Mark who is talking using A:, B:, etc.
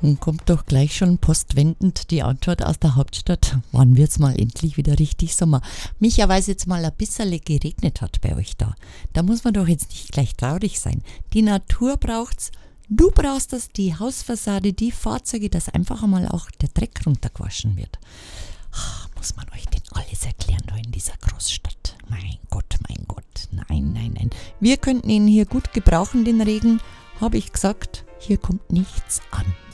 A: Und kommt doch gleich schon postwendend die Antwort aus der Hauptstadt. Wann wird's mal endlich wieder richtig Sommer? Micha, weil es jetzt mal ein bisschen geregnet hat bei euch da. Da muss man doch jetzt nicht gleich traurig sein. Die Natur braucht's. Du brauchst das, die Hausfassade, die Fahrzeuge, dass einfach einmal auch der Dreck runtergewaschen wird. Muss man euch denn alles erklären da in dieser Großstadt? Mein Gott, mein Gott. Nein, nein, nein. Wir könnten ihn hier gut gebrauchen, den Regen. Habe ich gesagt, hier kommt nichts an.